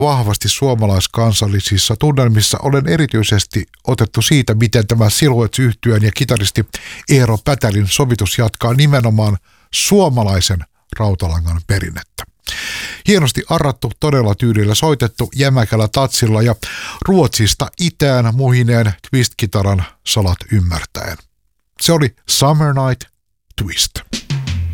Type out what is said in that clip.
vahvasti suomalaiskansallisissa tunnelmissa olen erityisesti otettu siitä, miten tämä Silhouettes-yhtyeen ja kitaristi Eero Pätälin sovitus jatkaa nimenomaan suomalaisen rautalangan perinnettä. Hienosti arrattu, todella tyylillä soitettu, jämäkällä tatsilla ja Ruotsista itään muhineen twist-kitaran salat ymmärtäen. Se oli Summer Night Twist.